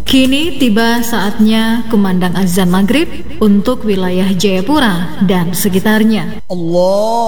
Kini tiba saatnya kumandang azan maghrib untuk wilayah Jayapura dan sekitarnya. Allah